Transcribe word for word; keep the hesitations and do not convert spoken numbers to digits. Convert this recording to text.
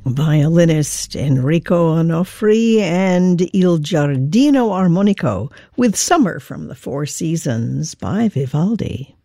violinist Enrico Onofri and Il Giardino Armonico with Summer from the Four Seasons by Vivaldi.